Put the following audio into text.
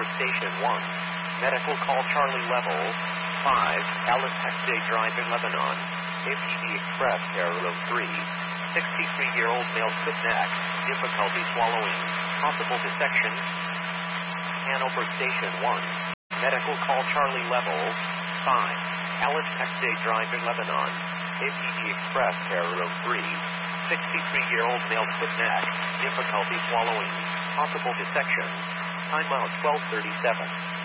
Station 1. Medical call Charlie Level 5. Alice Hexday Drive in Lebanon. APD Express Aero 3. 63-year-old male stiff neck. Difficulty swallowing. Possible dissection. Hanover Station 1. Medical call Charlie Level 5. Alice Hexday Drive in Lebanon. APD Express Aero 3. 63-year-old male stiff neck. Difficulty swallowing. Possible dissection. Time out 12:37.